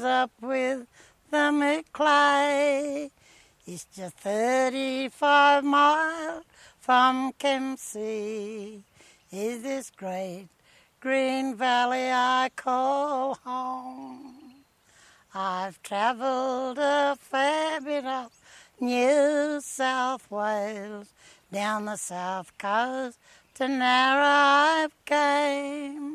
comes up with the Maclay. It's just 35 miles from Kempsey. Is this great green valley I call home? I've travelled a fair bit of New South Wales, down the south coast to Narrabri came.